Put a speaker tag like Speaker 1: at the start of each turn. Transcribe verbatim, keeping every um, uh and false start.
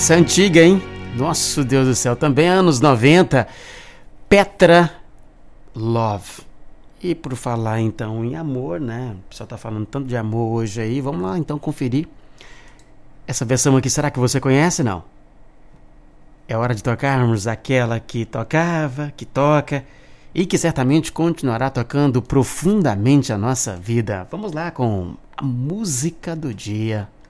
Speaker 1: Essa é antiga, hein? Nosso Deus do céu, também anos noventa. Petra Love. E por falar então em amor, né? O pessoal tá falando tanto de amor hoje aí. Vamos lá então conferir essa versão aqui. Será que você conhece? Não? É hora de tocarmos aquela que tocava, que toca e que certamente continuará tocando profundamente a nossa vida. Vamos lá com a música do dia.